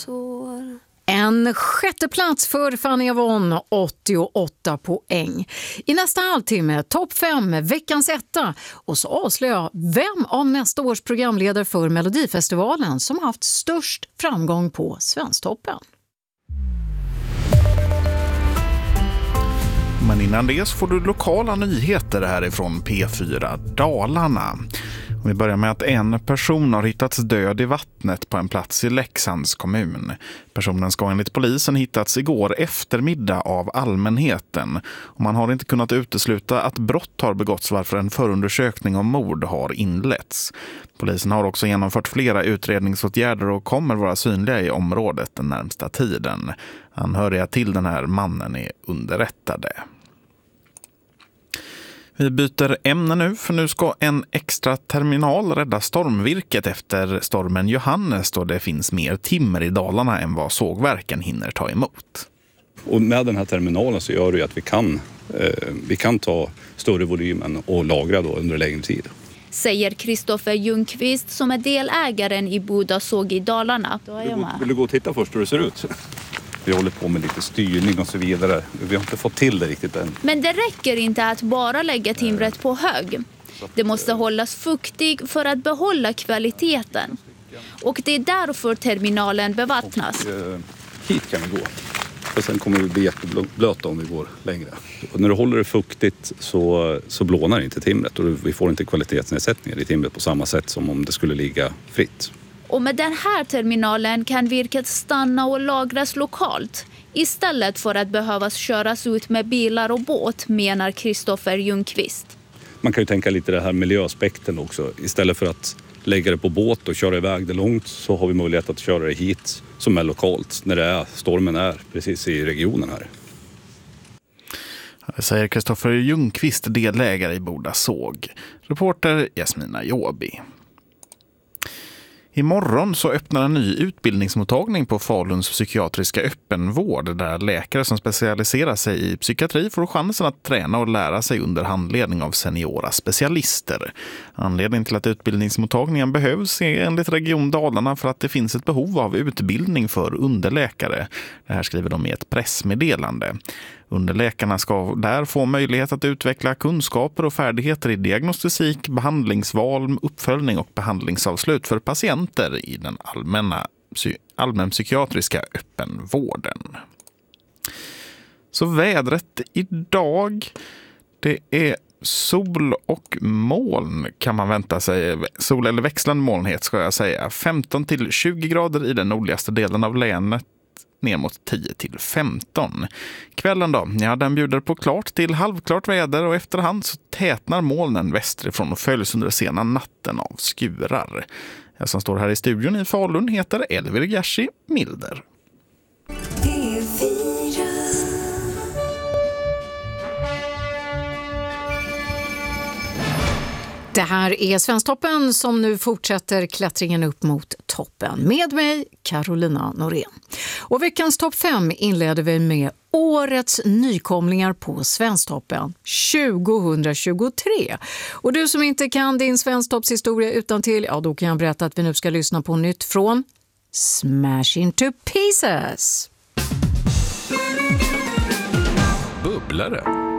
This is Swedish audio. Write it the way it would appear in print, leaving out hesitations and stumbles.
En sjätte plats för Fanny Avon, 88 poäng. I nästa halvtimme, topp 5, veckans etta. Och så avslöjar jag vem av nästa års programledare för Melodifestivalen som har haft störst framgång på Svensktoppen. Men innan det så får du lokala nyheter härifrån P4 Dalarna. Vi börjar med att en person har hittats död i vattnet på en plats i Leksands kommun. Personen ska enligt polisen hittats igår eftermiddag av allmänheten. Och man har inte kunnat utesluta att brott har begåtts varför en förundersökning om mord har inletts. Polisen har också genomfört flera utredningsåtgärder och kommer vara synliga i området den närmsta tiden. Anhöriga till den här mannen är underrättade. Vi byter ämne nu, för nu ska en extra terminal rädda stormvirket efter stormen Johannes, då det finns mer timmer i Dalarna än vad sågverken hinner ta emot. Och med den här terminalen så gör det ju att vi kan ta större volymen och lagra då under längre tid. Säger Kristoffer Ljungqvist som är delägaren i Boda såg i Dalarna. Vill du gå och titta först hur det ser ut? Vi håller på med lite styrning och så vidare. Vi har inte fått till det riktigt än. Men det räcker inte att bara lägga timret på hög. Det måste hållas fuktig för att behålla kvaliteten. Och det är därför terminalen bevattnas. Hit kan vi gå. Och sen kommer vi bli jätteblöta om vi går längre. Och när du håller det fuktigt så blånar inte timret. Och vi får inte kvalitetsnedsättningar i timret på samma sätt som om det skulle ligga fritt. Och med den här terminalen kan virket stanna och lagras lokalt istället för att behövas köras ut med bilar och båt, menar Kristoffer Ljungqvist. Man kan ju tänka lite det här miljöaspekten också. Istället för att lägga det på båt och köra iväg det långt så har vi möjlighet att köra det hit som är lokalt när stormen är precis i regionen här. Det säger Kristoffer Ljungqvist, delägare i Boda såg. Reporter Jasmina Jobi. Imorgon så öppnar en ny utbildningsmottagning på Faluns psykiatriska öppenvård där läkare som specialiserar sig i psykiatri får chansen att träna och lära sig under handledning av seniora specialister. Anledningen till att utbildningsmottagningen behövs är enligt Region Dalarna för att det finns ett behov av utbildning för underläkare. Det här skriver de i ett pressmeddelande. Underläkarna ska där få möjlighet att utveckla kunskaper och färdigheter i diagnostik, behandlingsval, uppföljning och behandlingsavslut för patienter i den allmänpsykiatriska öppenvården. Så vädret idag, det är sol och moln kan man vänta sig. Sol eller växlande molnhet ska jag säga. 15 till 20 grader i den nordligaste delen av länet. Ner mot 10 till 15. Kvällen då? Ja, den bjuder på klart till halvklart väder och efterhand så tätnar molnen västerifrån och följs under sena natten av skurar. Jag som står här i studion i Falun heter Elvir Gersi Milder. Det här är Svensktoppen som nu fortsätter klättringen upp mot toppen. Med mig, Carolina Norén. Och veckans topp 5 inleder vi med årets nykomlingar på Svensktoppen 2023. Och du som inte kan din Svensktoppshistoria utan till, ja då kan jag berätta att vi nu ska lyssna på nytt från Smash Into Pieces. Bubblare.